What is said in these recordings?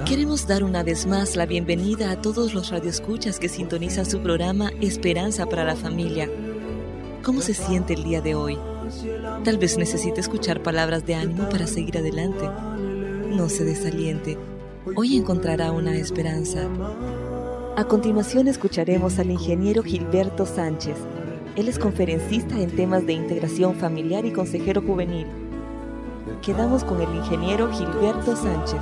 Queremos dar una vez más la bienvenida a todos los radioescuchas que sintonizan su programa Esperanza para la Familia. ¿Cómo se siente el día de hoy? Tal vez necesite escuchar palabras de ánimo para seguir adelante. No se desaliente. Hoy encontrará una esperanza. A continuación escucharemos al ingeniero Gilberto Sánchez. Él es conferencista en temas de integración familiar y consejero juvenil. Quedamos con el ingeniero Gilberto Sánchez.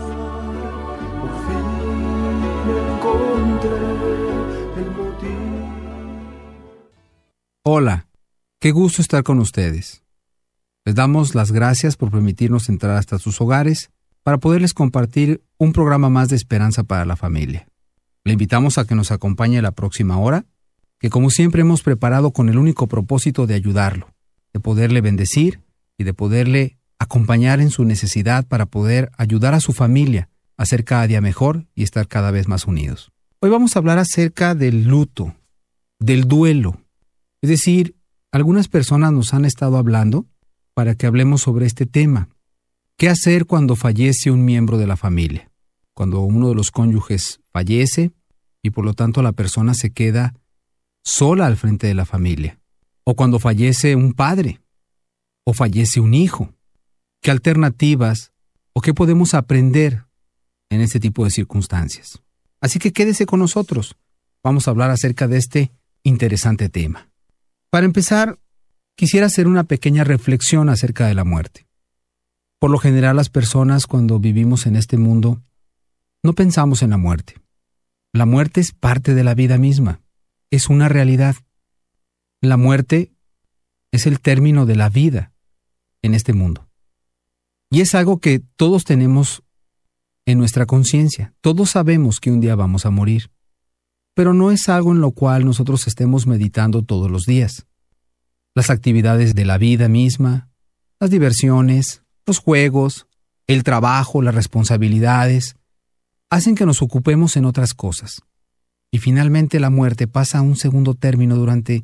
Hola, qué gusto estar con ustedes. Les damos las gracias por permitirnos entrar hasta sus hogares para poderles compartir un programa más de Esperanza para la Familia. Le invitamos a que nos acompañe la próxima hora, que como siempre hemos preparado con el único propósito de ayudarlo, de poderle bendecir y de poderle acompañar en su necesidad para poder ayudar a su familia a ser cada día mejor y estar cada vez más unidos. Hoy vamos a hablar acerca del luto, del duelo. Es decir, algunas personas nos han estado hablando para que hablemos sobre este tema. ¿Qué hacer cuando fallece un miembro de la familia? Cuando uno de los cónyuges fallece y por lo tanto la persona se queda sola al frente de la familia. O cuando fallece un padre, o fallece un hijo. ¿Qué alternativas o qué podemos aprender en este tipo de circunstancias? Así que quédese con nosotros. Vamos a hablar acerca de este interesante tema. Para empezar, quisiera hacer una pequeña reflexión acerca de la muerte. Por lo general, las personas cuando vivimos en este mundo no pensamos en la muerte. La muerte es parte de la vida misma. Es una realidad. La muerte es el término de la vida en este mundo. Y es algo que todos tenemos en nuestra conciencia. Todos sabemos que un día vamos a morir. Pero no es algo en lo cual nosotros estemos meditando todos los días. Las actividades de la vida misma, las diversiones, los juegos, el trabajo, las responsabilidades, hacen que nos ocupemos en otras cosas. Y finalmente la muerte pasa a un segundo término durante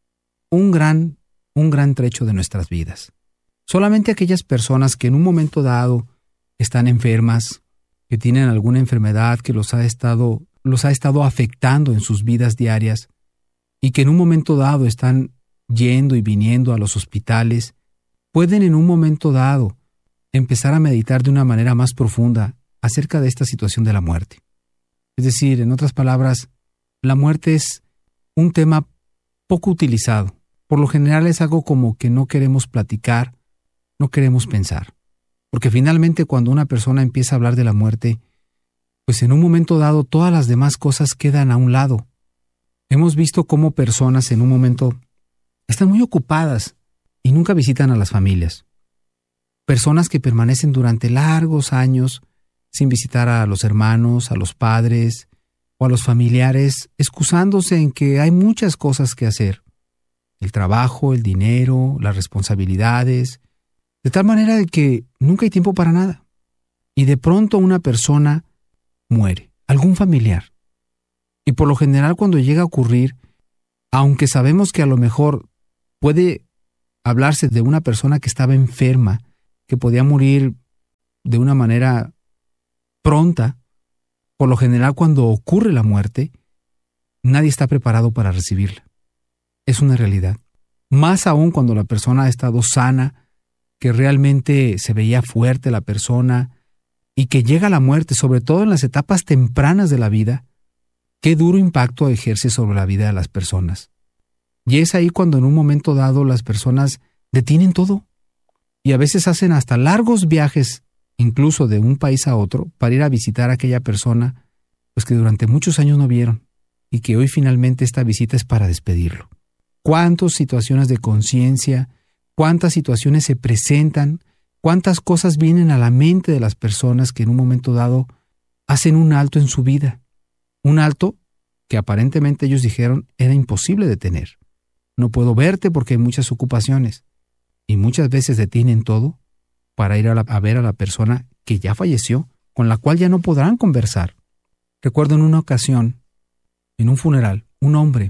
un gran trecho de nuestras vidas. Solamente aquellas personas que en un momento dado están enfermas, que tienen alguna enfermedad que los ha estado afectando en sus vidas diarias y que en un momento dado están yendo y viniendo a los hospitales, pueden en un momento dado empezar a meditar de una manera más profunda acerca de esta situación de la muerte. Es decir, en otras palabras, la muerte es un tema poco utilizado. Por lo general es algo como que no queremos platicar, no queremos pensar. Porque finalmente cuando una persona empieza a hablar de la muerte, pues en un momento dado todas las demás cosas quedan a un lado. Hemos visto cómo personas en un momento están muy ocupadas y nunca visitan a las familias. Personas que permanecen durante largos años sin visitar a los hermanos, a los padres o a los familiares, excusándose en que hay muchas cosas que hacer. El trabajo, el dinero, las responsabilidades, de tal manera de que nunca hay tiempo para nada. Y de pronto una persona muere, algún familiar. Y por lo general cuando llega a ocurrir, aunque sabemos que a lo mejor puede hablarse de una persona que estaba enferma, que podía morir de una manera pronta, por lo general cuando ocurre la muerte, nadie está preparado para recibirla. Es una realidad. Más aún cuando la persona ha estado sana, que realmente se veía fuerte la persona y que llega la muerte, sobre todo en las etapas tempranas de la vida, qué duro impacto ejerce sobre la vida de las personas. Y es ahí cuando en un momento dado las personas detienen todo y a veces hacen hasta largos viajes, incluso de un país a otro, para ir a visitar a aquella persona pues que durante muchos años no vieron y que hoy finalmente esta visita es para despedirlo. ¿Cuántas situaciones de conciencia, cuántas situaciones se presentan, cuántas cosas vienen a la mente de las personas que en un momento dado hacen un alto en su vida? Un alto que aparentemente ellos dijeron era imposible detener. No puedo verte porque hay muchas ocupaciones. Y muchas veces detienen todo para ir a ver a la persona que ya falleció, con la cual ya no podrán conversar. Recuerdo en una ocasión, en un funeral, un hombre.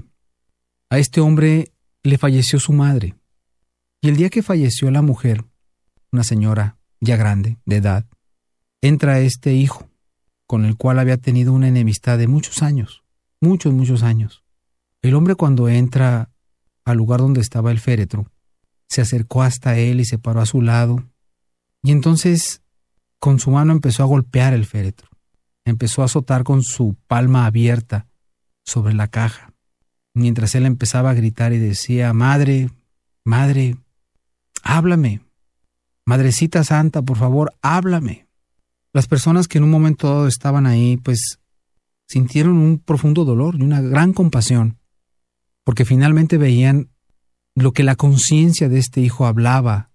A este hombre le falleció su madre. Y el día que falleció la mujer, una señora ya grande, de edad, entra este hijo con el cual había tenido una enemistad de muchos años, muchos años. El hombre, cuando entra al lugar donde estaba el féretro, se acercó hasta él y se paró a su lado, y entonces con su mano empezó a golpear el féretro, empezó a azotar con su palma abierta sobre la caja, mientras él empezaba a gritar y decía: Madre, madre, háblame, Madrecita Santa, por favor, háblame. Las personas que en un momento dado estaban ahí, pues sintieron un profundo dolor y una gran compasión, porque finalmente veían lo que la conciencia de este hijo hablaba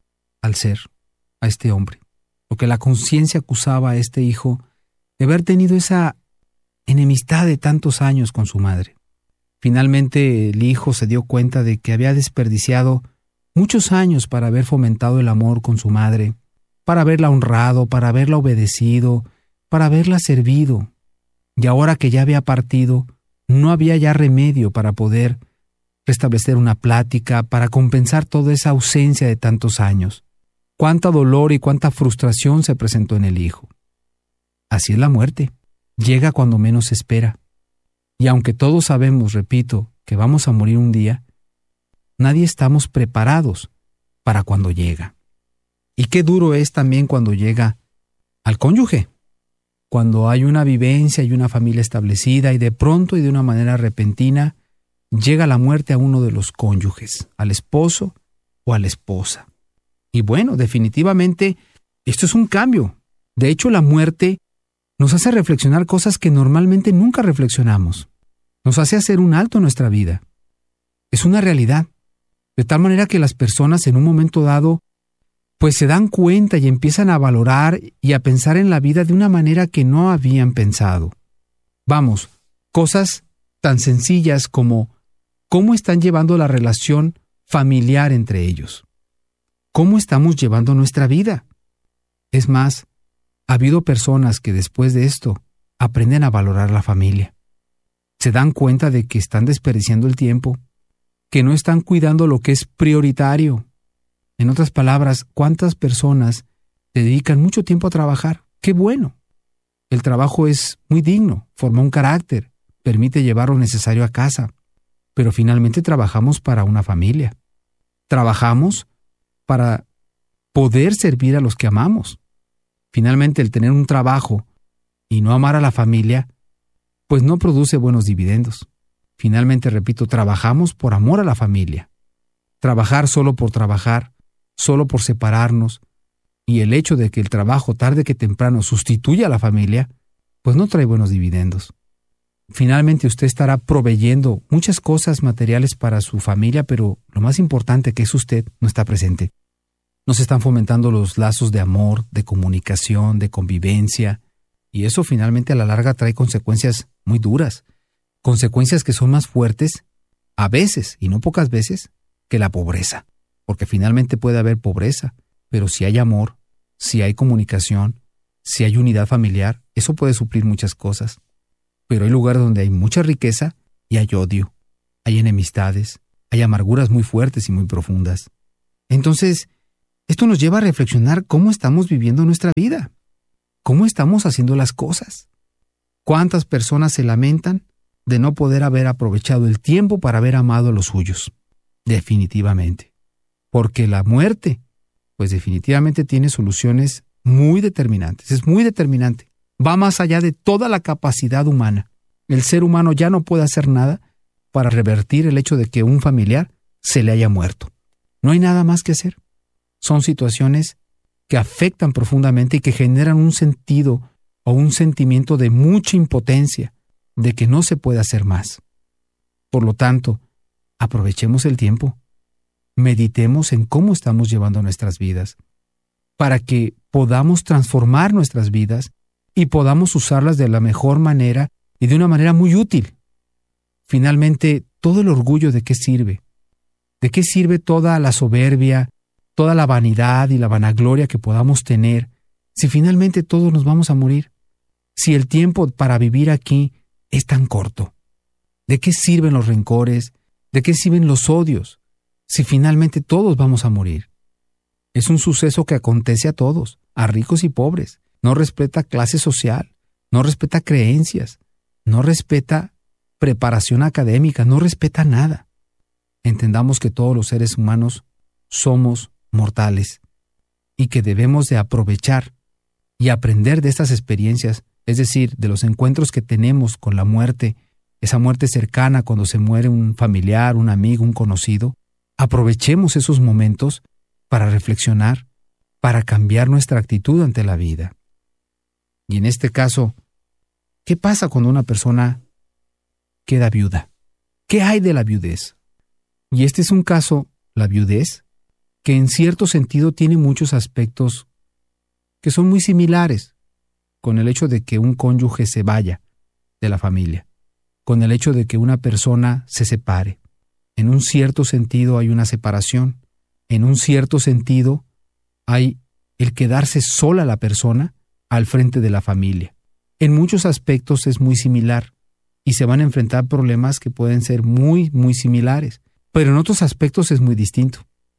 al ser, a este hombre, lo que la conciencia acusaba a este hijo de haber tenido esa enemistad de tantos años con su madre. Finalmente el hijo se dio cuenta de que había desperdiciado muchos años para haber fomentado el amor con su madre, para haberla honrado, para haberla obedecido, para haberla servido. Y ahora que ya había partido, no había ya remedio para poder restablecer una plática, para compensar toda esa ausencia de tantos años. Cuánta dolor y cuánta frustración se presentó en el hijo. Así es la muerte, llega cuando menos se espera. Y aunque todos sabemos, repito, que vamos a morir un día, nadie estamos preparados para cuando llega. Y qué duro es también cuando llega al cónyuge, cuando hay una vivencia y una familia establecida y de pronto y de una manera repentina llega la muerte a uno de los cónyuges, al esposo o a la esposa. Y bueno, definitivamente esto es un cambio. De hecho, la muerte nos hace reflexionar cosas que normalmente nunca reflexionamos. Nos hace hacer un alto en nuestra vida. Es una realidad. De tal manera que las personas en un momento dado pues se dan cuenta y empiezan a valorar y a pensar en la vida de una manera que no habían pensado. Vamos, cosas tan sencillas como cómo están llevando la relación familiar entre ellos. ¿Cómo estamos llevando nuestra vida? Es más, ha habido personas que después de esto aprenden a valorar la familia. Se dan cuenta de que están desperdiciando el tiempo, que no están cuidando lo que es prioritario. En otras palabras, ¿cuántas personas dedican mucho tiempo a trabajar? ¡Qué bueno! El trabajo es muy digno, forma un carácter, permite llevar lo necesario a casa, pero finalmente trabajamos para una familia. Trabajamos para poder servir a los que amamos. Finalmente, el tener un trabajo y no amar a la familia, pues no produce buenos dividendos. Finalmente, repito, trabajamos por amor a la familia. Trabajar solo por trabajar, solo por separarnos, y el hecho de que el trabajo tarde que temprano sustituya a la familia, pues no trae buenos dividendos. Finalmente usted estará proveyendo muchas cosas materiales para su familia, pero lo más importante, que es usted, no está presente. No se están fomentando los lazos de amor, de comunicación, de convivencia, y eso finalmente a la larga trae consecuencias muy duras, consecuencias que son más fuertes, a veces, y no pocas veces, que la pobreza. Porque finalmente puede haber pobreza, pero si hay amor, si hay comunicación, si hay unidad familiar, eso puede suplir muchas cosas. Pero hay lugares donde hay mucha riqueza y hay odio, hay enemistades, hay amarguras muy fuertes y muy profundas. Entonces, esto nos lleva a reflexionar cómo estamos viviendo nuestra vida, cómo estamos haciendo las cosas. ¿Cuántas personas se lamentan de no poder haber aprovechado el tiempo para haber amado a los suyos? Definitivamente. Porque la muerte, pues definitivamente tiene soluciones muy determinantes. Es muy determinante. Va más allá de toda la capacidad humana. El ser humano ya no puede hacer nada para revertir el hecho de que un familiar se le haya muerto. No hay nada más que hacer. Son situaciones que afectan profundamente y que generan un sentido o un sentimiento de mucha impotencia, de que no se puede hacer más. Por lo tanto, aprovechemos el tiempo. Meditemos en cómo estamos llevando nuestras vidas, para que podamos transformar nuestras vidas y podamos usarlas de la mejor manera y de una manera muy útil. Finalmente, todo el orgullo, ¿de qué sirve? ¿De qué sirve toda la soberbia, toda la vanidad y la vanagloria que podamos tener si finalmente todos nos vamos a morir? Si el tiempo para vivir aquí es tan corto. ¿De qué sirven los rencores? ¿De qué sirven los odios? Si finalmente todos vamos a morir. Es un suceso que acontece a todos, a ricos y pobres. No respeta clase social, no respeta creencias, no respeta preparación académica, no respeta nada. Entendamos que todos los seres humanos somos mortales y que debemos de aprovechar y aprender de estas experiencias, es decir, de los encuentros que tenemos con la muerte, esa muerte cercana cuando se muere un familiar, un amigo, un conocido. Aprovechemos esos momentos para reflexionar, para cambiar nuestra actitud ante la vida. Y en este caso, ¿qué pasa cuando una persona queda viuda? ¿Qué hay de la viudez? Y este es un caso, la viudez, que en cierto sentido tiene muchos aspectos que son muy similares con el hecho de que un cónyuge se vaya de la familia, con el hecho de que una persona se separe. En un cierto sentido hay una separación, en un cierto sentido hay el quedarse sola la persona al frente de la familia. En muchos aspectos es muy similar y se van a enfrentar problemas que pueden ser muy, muy similares, pero en otros aspectos es muy distinto.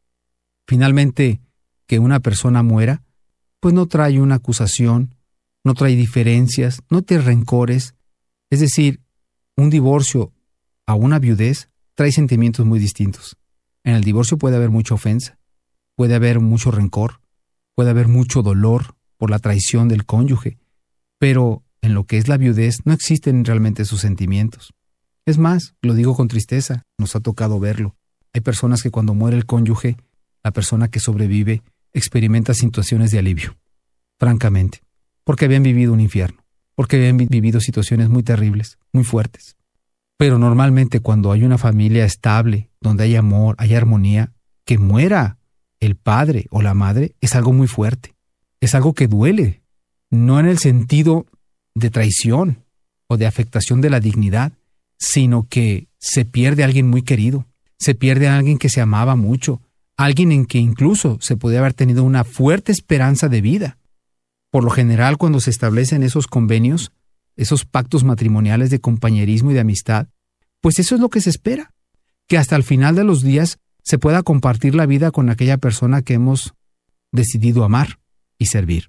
Finalmente, que una persona muera, pues no trae una acusación, no trae diferencias, no trae rencores. Es decir, un divorcio a una viudez trae sentimientos muy distintos. En el divorcio puede haber mucha ofensa, puede haber mucho rencor, puede haber mucho dolor por la traición del cónyuge, pero en lo que es la viudez no existen realmente esos sentimientos. Es más, lo digo con tristeza, nos ha tocado verlo. Hay personas que cuando muere el cónyuge, la persona que sobrevive experimenta situaciones de alivio, francamente, porque habían vivido un infierno, porque habían vivido situaciones muy terribles, muy fuertes. Pero normalmente cuando hay una familia estable, donde hay amor, hay armonía, que muera el padre o la madre es algo muy fuerte, es algo que duele, no en el sentido de traición o de afectación de la dignidad, sino que se pierde a alguien muy querido, se pierde a alguien que se amaba mucho, alguien en que incluso se podía haber tenido una fuerte esperanza de vida. Por lo general, cuando se establecen esos convenios, esos pactos matrimoniales de compañerismo y de amistad, pues eso es lo que se espera, que hasta el final de los días se pueda compartir la vida con aquella persona que hemos decidido amar y servir.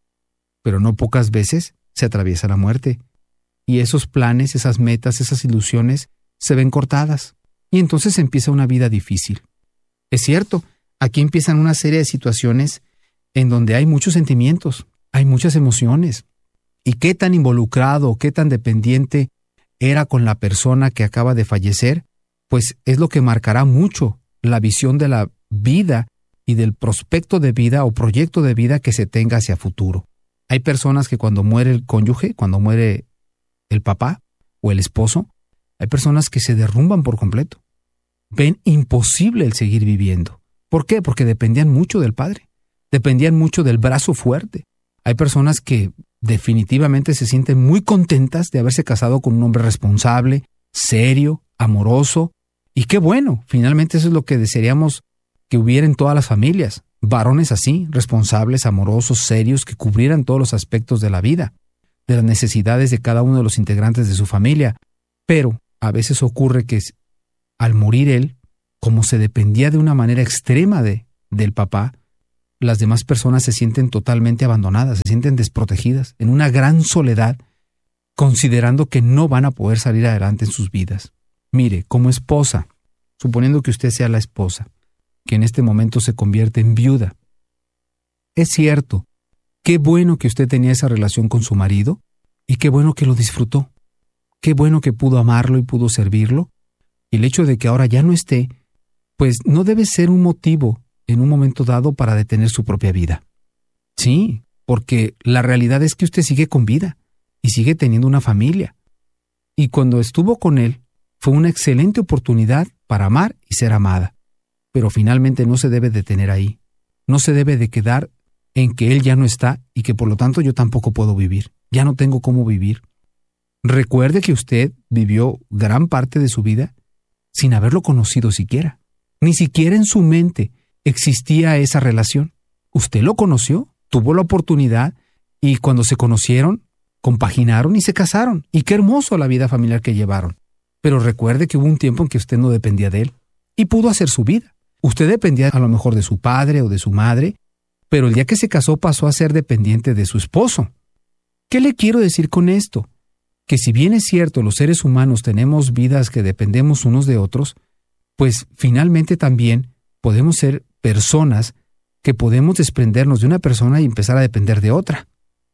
Pero no pocas veces se atraviesa la muerte, y esos planes, esas metas, esas ilusiones se ven cortadas, y entonces empieza una vida difícil. Es cierto, aquí empiezan una serie de situaciones en donde hay muchos sentimientos, hay muchas emociones. ¿Y qué tan involucrado, qué tan dependiente era con la persona que acaba de fallecer? Pues es lo que marcará mucho la visión de la vida y del prospecto de vida o proyecto de vida que se tenga hacia futuro. Hay personas que cuando muere el cónyuge, cuando muere el papá o el esposo, hay personas que se derrumban por completo. Ven imposible el seguir viviendo. ¿Por qué? Porque dependían mucho del padre, dependían mucho del brazo fuerte. Hay personas que definitivamente se sienten muy contentas de haberse casado con un hombre responsable, serio, amoroso, y qué bueno, finalmente eso es lo que desearíamos que hubiera en todas las familias, varones así, responsables, amorosos, serios, que cubrieran todos los aspectos de la vida, de las necesidades de cada uno de los integrantes de su familia. Pero a veces ocurre que al morir él, como se dependía de una manera extrema del papá, las demás personas se sienten totalmente abandonadas, se sienten desprotegidas, en una gran soledad, considerando que no van a poder salir adelante en sus vidas. Mire, como esposa, suponiendo que usted sea la esposa, que en este momento se convierte en viuda, es cierto, qué bueno que usted tenía esa relación con su marido y qué bueno que lo disfrutó, qué bueno que pudo amarlo y pudo servirlo. El hecho de que ahora ya no esté, pues no debe ser un motivo en un momento dado para detener su propia vida. Sí, porque la realidad es que usted sigue con vida y sigue teniendo una familia. Y cuando estuvo con él, fue una excelente oportunidad para amar y ser amada. Pero finalmente no se debe detener ahí. No se debe de quedar en que él ya no está y que por lo tanto yo tampoco puedo vivir. Ya no tengo cómo vivir. Recuerde que usted vivió gran parte de su vida sin haberlo conocido siquiera. Ni siquiera en su mente existía esa relación. Usted lo conoció, tuvo la oportunidad y cuando se conocieron, compaginaron y se casaron. Y qué hermoso la vida familiar que llevaron. Pero recuerde que hubo un tiempo en que usted no dependía de él y pudo hacer su vida. Usted dependía a lo mejor de su padre o de su madre, pero el día que se casó pasó a ser dependiente de su esposo. ¿Qué le quiero decir con esto? Que si bien es cierto, los seres humanos tenemos vidas que dependemos unos de otros, pues finalmente también podemos ser personas que podemos desprendernos de una persona y empezar a depender de otra.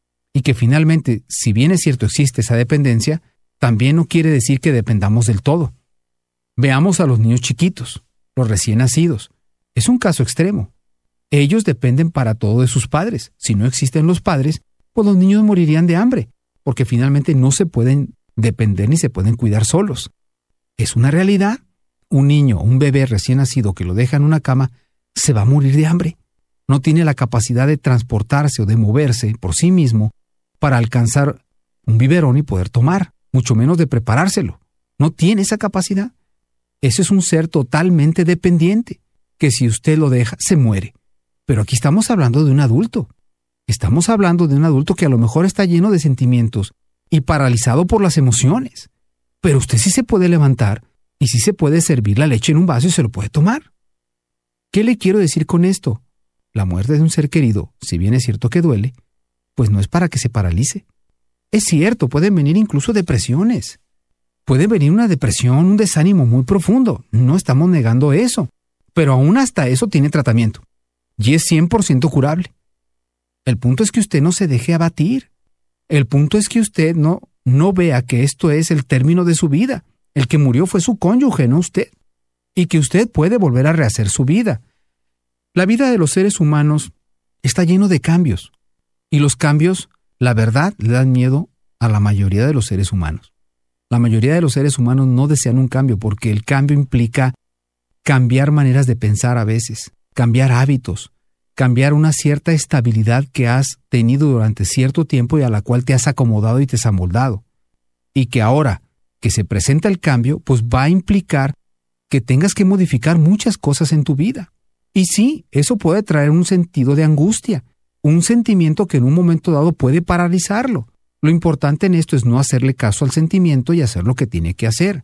Y que finalmente, si bien es cierto existe esa dependencia, también no quiere decir que dependamos del todo. Veamos a los niños chiquitos, los recién nacidos. Es un caso extremo. Ellos dependen para todo de sus padres. Si no existen los padres, pues los niños morirían de hambre, porque finalmente no se pueden depender ni se pueden cuidar solos. Es una realidad. Un niño, un bebé recién nacido que lo deja en una cama, se va a morir de hambre. No tiene la capacidad de transportarse o de moverse por sí mismo para alcanzar un biberón y poder tomar, mucho menos de preparárselo. No tiene esa capacidad. Ese es un ser totalmente dependiente, que si usted lo deja, se muere. Pero aquí estamos hablando de un adulto. Estamos hablando de un adulto que a lo mejor está lleno de sentimientos y paralizado por las emociones. Pero usted sí se puede levantar y sí se puede servir la leche en un vaso y se lo puede tomar. ¿Qué le quiero decir con esto? La muerte de un ser querido, si bien es cierto que duele, pues no es para que se paralice. Es cierto, pueden venir incluso depresiones. Puede venir una depresión, un desánimo muy profundo. No estamos negando eso. Pero aún hasta eso tiene tratamiento. Y es 100% curable. El punto es que usted no se deje abatir. El punto es que usted no vea que esto es el término de su vida. El que murió fue su cónyuge, no usted. Y que usted puede volver a rehacer su vida. La vida de los seres humanos está lleno de cambios. Y los cambios, la verdad, le dan miedo a la mayoría de los seres humanos. La mayoría de los seres humanos no desean un cambio porque el cambio implica cambiar maneras de pensar a veces, cambiar hábitos, cambiar una cierta estabilidad que has tenido durante cierto tiempo y a la cual te has acomodado y te has amoldado. Y que ahora que se presenta el cambio, pues va a implicar que tengas que modificar muchas cosas en tu vida. Y sí, eso puede traer un sentido de angustia, un sentimiento que en un momento dado puede paralizarlo. Lo importante en esto es no hacerle caso al sentimiento y hacer lo que tiene que hacer.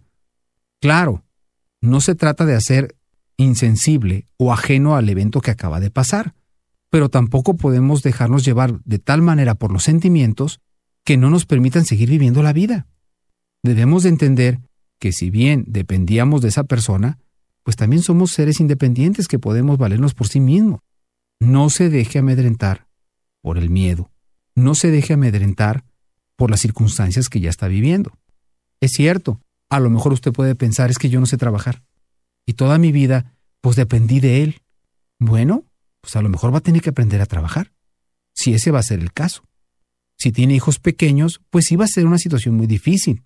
Claro, no se trata de hacer insensible o ajeno al evento que acaba de pasar, pero tampoco podemos dejarnos llevar de tal manera por los sentimientos que no nos permitan seguir viviendo la vida. Debemos de entender que si bien dependíamos de esa persona, pues también somos seres independientes que podemos valernos por sí mismos. No se deje amedrentar por el miedo. No se deje amedrentar por las circunstancias que ya está viviendo. Es cierto, a lo mejor usted puede pensar, es que yo no sé trabajar. Y toda mi vida, pues dependí de él. Bueno, pues a lo mejor va a tener que aprender a trabajar. Si ese va a ser el caso. Si tiene hijos pequeños, pues sí va a ser una situación muy difícil.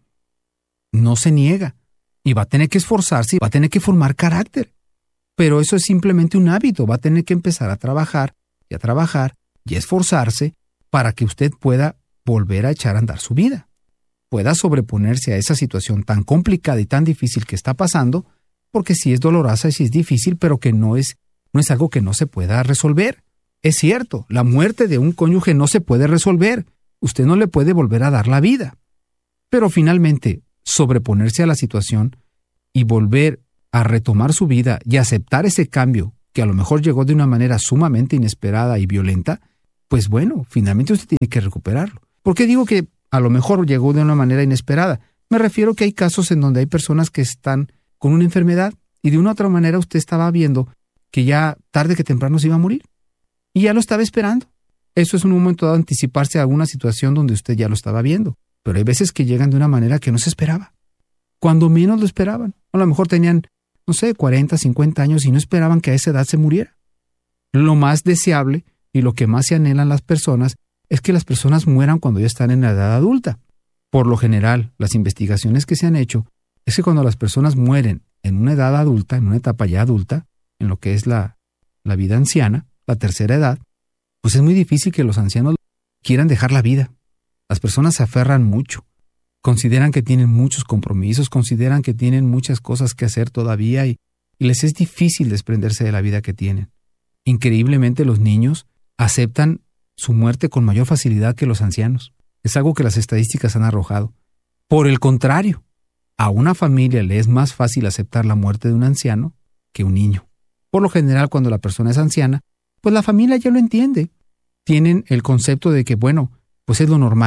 No se niega. Y va a tener que esforzarse y va a tener que formar carácter. Pero eso es simplemente un hábito. Va a tener que empezar a trabajar y a esforzarse para que usted pueda volver a echar a andar su vida. Pueda sobreponerse a esa situación tan complicada y tan difícil que está pasando, porque sí es dolorosa y sí es difícil, pero que no es algo que no se pueda resolver. Es cierto, la muerte de un cónyuge no se puede resolver. Usted no le puede volver a dar la vida. Pero finalmente, sobreponerse a la situación y volver a retomar su vida y aceptar ese cambio que a lo mejor llegó de una manera sumamente inesperada y violenta, pues bueno, finalmente usted tiene que recuperarlo. ¿Por qué digo que a lo mejor llegó de una manera inesperada? Me refiero que hay casos en donde hay personas que están con una enfermedad y de una u otra manera usted estaba viendo que ya tarde que temprano se iba a morir y ya lo estaba esperando. Eso es un momento dado anticiparse a alguna situación donde usted ya lo estaba viendo. Pero hay veces que llegan de una manera que no se esperaba. Cuando menos lo esperaban. A lo mejor tenían, 40, 50 años y no esperaban que a esa edad se muriera. Lo más deseable y lo que más se anhelan las personas es que las personas mueran cuando ya están en la edad adulta. Por lo general, las investigaciones que se han hecho es que cuando las personas mueren en una edad adulta, en una etapa ya adulta, en lo que es la vida anciana, la tercera edad, pues es muy difícil que los ancianos quieran dejar la vida. Las personas se aferran mucho, consideran que tienen muchos compromisos, consideran que tienen muchas cosas que hacer todavía y les es difícil desprenderse de la vida que tienen. Increíblemente los niños aceptan su muerte con mayor facilidad que los ancianos. Es algo que las estadísticas han arrojado. Por el contrario, a una familia le es más fácil aceptar la muerte de un anciano que un niño. Por lo general, cuando la persona es anciana, pues la familia ya lo entiende. Tienen el concepto de que, bueno, pues es lo normal.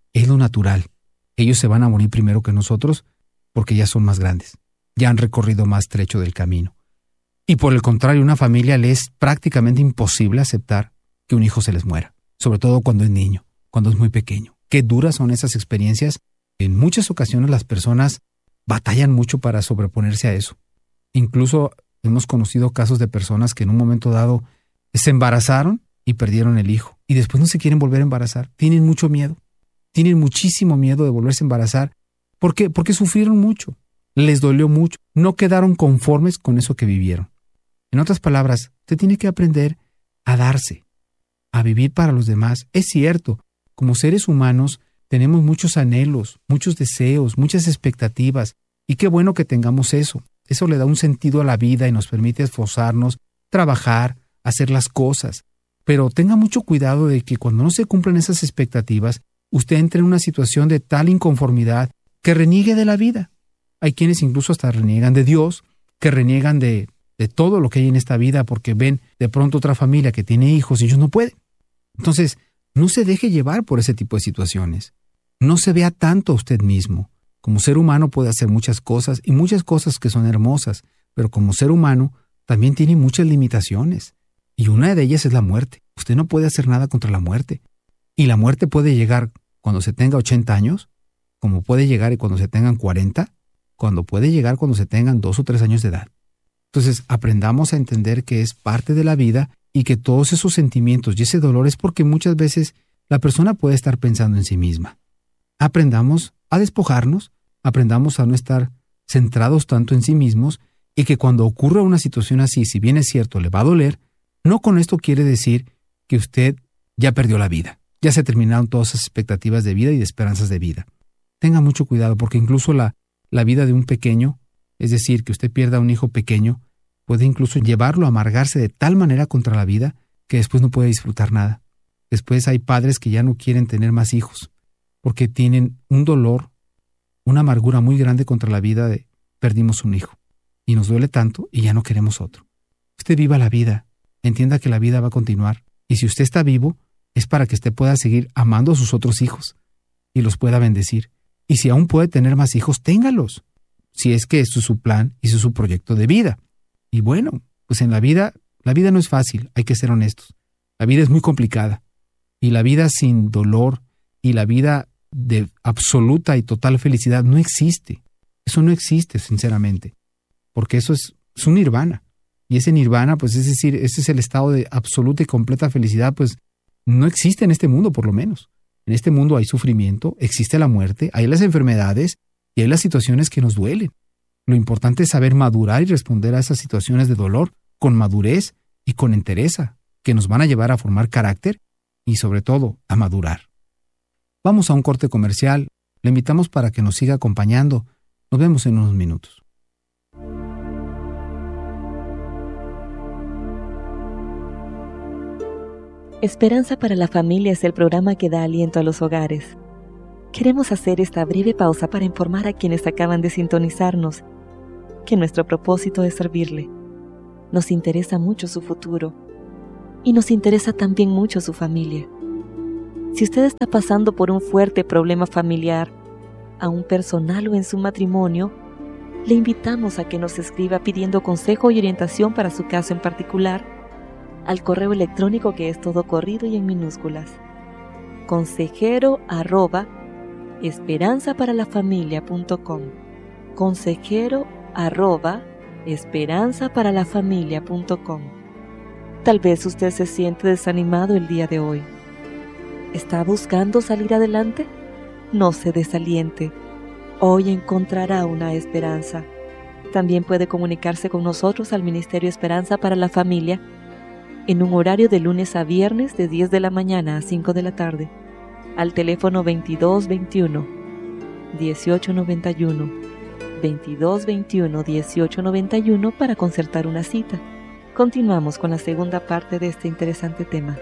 Es lo natural. Ellos se van a morir primero que nosotros porque ya son más grandes, ya han recorrido más trecho del camino. Y por el contrario, a una familia le es prácticamente imposible aceptar que un hijo se les muera, sobre todo cuando es niño, cuando es muy pequeño. Qué duras son esas experiencias. En muchas ocasiones las personas batallan mucho para sobreponerse a eso. Incluso hemos conocido casos de personas que en un momento dado se embarazaron y perdieron el hijo. Y después no se quieren volver a embarazar. Tienen mucho miedo. Tienen muchísimo miedo de volverse a embarazar. ¿Por qué? Porque sufrieron mucho. Les dolió mucho. No quedaron conformes con eso que vivieron. En otras palabras, usted tiene que aprender a darse, a vivir para los demás. Es cierto, como seres humanos tenemos muchos anhelos, muchos deseos, muchas expectativas. Y qué bueno que tengamos eso. Eso le da un sentido a la vida y nos permite esforzarnos, trabajar, hacer las cosas. Pero tenga mucho cuidado de que cuando no se cumplan esas expectativas, usted entre en una situación de tal inconformidad que reniegue de la vida. Hay quienes incluso hasta reniegan de Dios, que reniegan de todo lo que hay en esta vida porque ven de pronto otra familia que tiene hijos y ellos no pueden. Entonces, no se deje llevar por ese tipo de situaciones. No se vea tanto a usted mismo. Como ser humano puede hacer muchas cosas y muchas cosas que son hermosas, pero como ser humano también tiene muchas limitaciones. Y una de ellas es la muerte. Usted no puede hacer nada contra la muerte. Y la muerte puede llegar cuando se tenga 80 años, como puede llegar cuando se tengan 40, cuando puede llegar cuando se tengan 2 o 3 años de edad. Entonces, aprendamos a entender que es parte de la vida y que todos esos sentimientos y ese dolor es porque muchas veces la persona puede estar pensando en sí misma. Aprendamos a despojarnos, aprendamos a no estar centrados tanto en sí mismos y que cuando ocurra una situación así, si bien es cierto, le va a doler, no con esto quiere decir que usted ya perdió la vida, ya se terminaron todas esas expectativas de vida y de esperanzas de vida. Tenga mucho cuidado porque incluso la vida de un pequeño, es decir, que usted pierda a un hijo pequeño, puede incluso llevarlo a amargarse de tal manera contra la vida que después no puede disfrutar nada. Después hay padres que ya no quieren tener más hijos porque tienen un dolor, una amargura muy grande contra la vida de perdimos un hijo y nos duele tanto y ya no queremos otro. Usted viva la vida, entienda que la vida va a continuar y si usted está vivo es para que usted pueda seguir amando a sus otros hijos y los pueda bendecir. Y si aún puede tener más hijos, téngalos, si es que eso es su plan y eso es su proyecto de vida. Y bueno, pues en la vida no es fácil, hay que ser honestos. La vida es muy complicada y la vida sin dolor y la vida de absoluta y total felicidad no existe. Eso no existe, sinceramente, porque eso es un nirvana. Y ese nirvana, pues es decir, ese es el estado de absoluta y completa felicidad, pues no existe en este mundo, por lo menos. En este mundo hay sufrimiento, existe la muerte, hay las enfermedades y hay las situaciones que nos duelen. Lo importante es saber madurar y responder a esas situaciones de dolor con madurez y con entereza, que nos van a llevar a formar carácter y sobre todo a madurar. Vamos a un corte comercial. Le invitamos para que nos siga acompañando. Nos vemos en unos minutos. Esperanza para la Familia es el programa que da aliento a los hogares. Queremos hacer esta breve pausa para informar a quienes acaban de sintonizarnos que nuestro propósito es servirle. Nos interesa mucho su futuro y nos interesa también mucho su familia. Si usted está pasando por un fuerte problema familiar, aún personal o en su matrimonio, le invitamos a que nos escriba pidiendo consejo y orientación para su caso en particular al correo electrónico que es todo corrido y en minúsculas: consejero@esperanzaparalafamilia.com consejero@esperanzaparalafamilia.com. Tal vez usted se siente desanimado el día de hoy. ¿Está buscando salir adelante? No se desaliente. Hoy encontrará una esperanza. También puede comunicarse con nosotros al Ministerio Esperanza para la Familia en un horario de lunes a viernes de 10 de la mañana a 5 de la tarde, al teléfono 2221-1891, 2221-1891 para concertar una cita. Continuamos con la segunda parte de este interesante tema.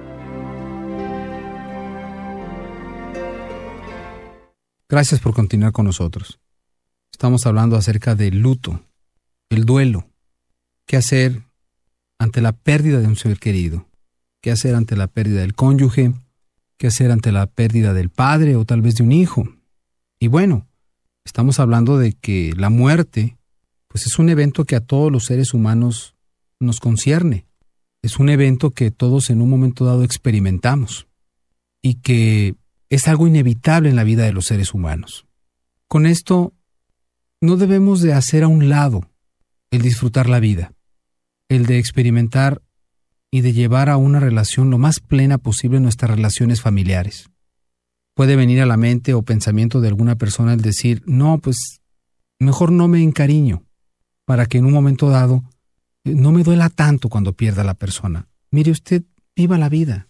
Gracias por continuar con nosotros. Estamos hablando acerca del luto, el duelo. ¿Qué hacer ante la pérdida de un ser querido? ¿Qué hacer ante la pérdida del cónyuge? qué hacer ante la pérdida del padre o tal vez de un hijo. Y bueno, estamos hablando de que la muerte, pues es un evento que a todos los seres humanos nos concierne. Es un evento que todos en un momento dado experimentamos y que es algo inevitable en la vida de los seres humanos. Con esto, no debemos de hacer a un lado el disfrutar la vida, el de experimentar y de llevar a una relación lo más plena posible en nuestras relaciones familiares. Puede venir a la mente o pensamiento de alguna persona el decir, no, pues mejor no me encariño, para que en un momento dado no me duela tanto cuando pierda a la persona. Mire usted, viva la vida,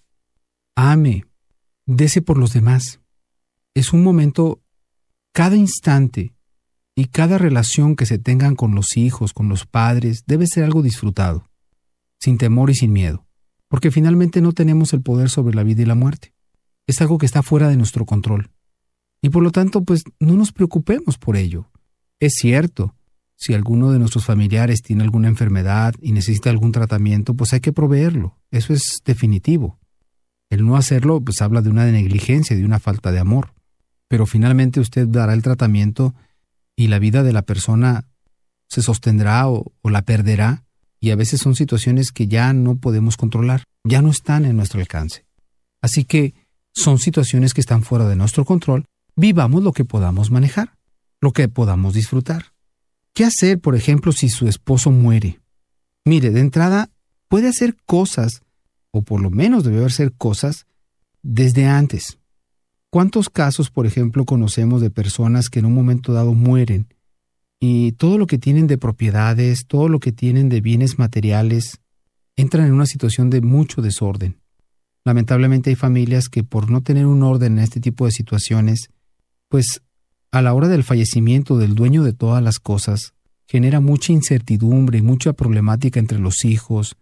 ame, dese por los demás. Es un momento, cada instante y cada relación que se tengan con los hijos, con los padres, debe ser algo disfrutado, sin temor y sin miedo, porque finalmente no tenemos el poder sobre la vida y la muerte. Es algo que está fuera de nuestro control. Y por lo tanto, pues no nos preocupemos por ello. Es cierto, si alguno de nuestros familiares tiene alguna enfermedad y necesita algún tratamiento, pues hay que proveerlo. Eso es definitivo. El no hacerlo, pues habla de una negligencia, de una falta de amor. Pero finalmente usted dará el tratamiento y la vida de la persona se sostendrá o la perderá. Y a veces son situaciones que ya no podemos controlar, ya no están en nuestro alcance. Así que son situaciones que están fuera de nuestro control. Vivamos lo que podamos manejar, lo que podamos disfrutar. ¿Qué hacer, por ejemplo, si su esposo muere? Mire, de entrada, puede hacer cosas, o por lo menos debe hacer cosas, desde antes. ¿Cuántos casos, por ejemplo, conocemos de personas que en un momento dado mueren y todo lo que tienen de propiedades, todo lo que tienen de bienes materiales, entran en una situación de mucho desorden? Lamentablemente hay familias que por no tener un orden en este tipo de situaciones, pues a la hora del fallecimiento del dueño de todas las cosas, genera mucha incertidumbre y mucha problemática entre los hijos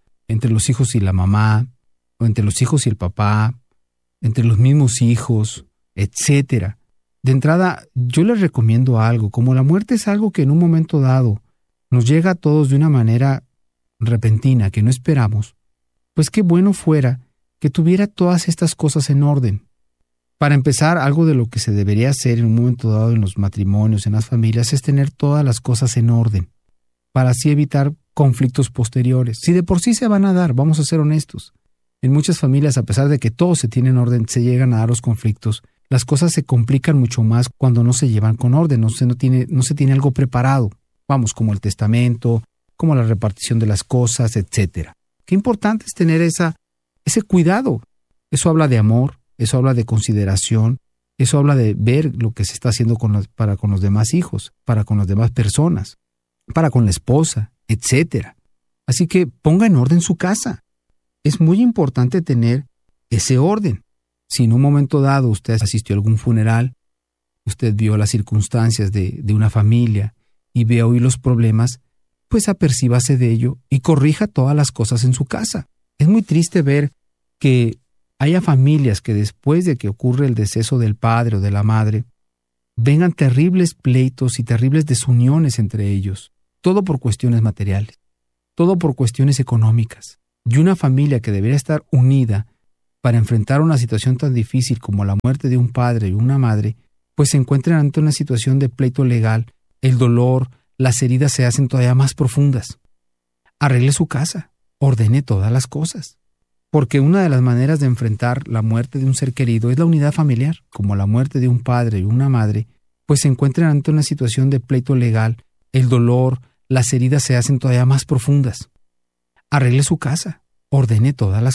y la mamá, o entre los hijos y el papá, entre los mismos hijos, etc. De entrada, yo les recomiendo algo, como la muerte es algo que en un momento dado nos llega a todos de una manera repentina que no esperamos, pues qué bueno fuera que tuviera todas estas cosas en orden. Para empezar, algo de lo que se debería hacer en un momento dado en los matrimonios, en las familias, es tener todas las cosas en orden, para así evitar conflictos posteriores. Si de por sí se van a dar, vamos a ser honestos. En muchas familias, a pesar de que todo se tiene en orden, se llegan a dar los conflictos. Las cosas se complican mucho más cuando no se llevan con orden, no se tiene algo preparado. Vamos, como el testamento, como la repartición de las cosas, etc. Qué importante es tener ese cuidado. Eso habla de amor, eso habla de consideración, eso habla de ver lo que se está haciendo para con los demás hijos, para con las demás personas, para con la esposa, etc. Así que ponga en orden su casa. Es muy importante tener ese orden. Si en un momento dado usted asistió a algún funeral, usted vio las circunstancias de una familia y ve hoy los problemas, pues apercíbase de ello y corrija todas las cosas en su casa. Es muy triste ver que haya familias que después de que ocurre el deceso del padre o de la madre, vengan terribles pleitos y terribles desuniones entre ellos, todo por cuestiones materiales, todo por cuestiones económicas. Y una familia que debería estar unida para enfrentar una situación tan difícil como la muerte de un padre y una madre, pues se encuentran ante una situación de pleito legal, el dolor, las heridas se hacen todavía más profundas. Arregle su casa, ordene todas las cosas. Porque una de las maneras de enfrentar la muerte de un ser querido es la unidad familiar, como la muerte de un padre y una madre, pues se encuentran ante una situación de pleito legal, el dolor, las heridas se hacen todavía más profundas. Arregle su casa, ordene todas las